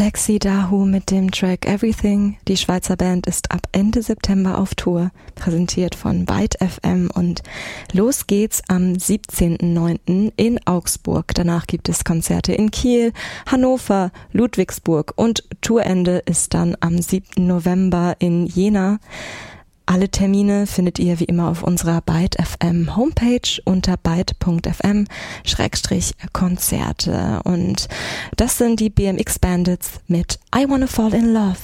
Lexi Dahu mit dem Track Everything. Die Schweizer Band ist ab Ende September auf Tour, präsentiert von Byte FM, und los geht's am 17.09. in Augsburg. Danach gibt es Konzerte in Kiel, Hannover, Ludwigsburg und Tourende ist dann am 7. November in Jena. Alle Termine findet ihr wie immer auf unserer Byte FM Homepage unter byte.fm/Konzerte. Und das sind die BMX Bandits mit I Wanna Fall in Love.